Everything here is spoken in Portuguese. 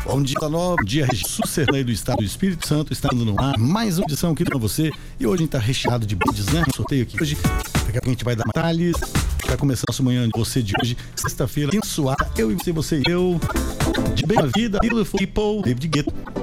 Bom dia, Bom dia, Sucerneio do Estado do Espírito Santo, estando no ar. Mais uma edição aqui para você. E hoje a gente tá recheado de brindes, né? Um sorteio aqui hoje. Daqui a pouco a gente vai dar detalhes. Vai começar nosso manhã de você de hoje, sexta-feira, abençoada. Eu e você e eu. De bem a vida, Beautiful People, David Guetta.